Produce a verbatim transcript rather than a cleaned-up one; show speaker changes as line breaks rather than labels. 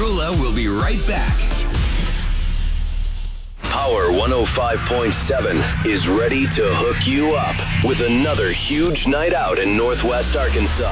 Rula will be right back.
Power one oh five point seven is ready to hook you up with another huge night out in Northwest Arkansas.